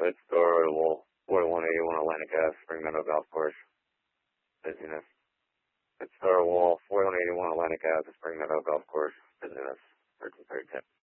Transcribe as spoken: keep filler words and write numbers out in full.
It's Doral, forty-one eighty-one Atlantic Ave, Spring Meadow Golf Course. Busyness. It's Doral, forty-one eighty-one Atlantic Ave, Spring Meadow Golf Course. Busyness. thirteen thirty-two.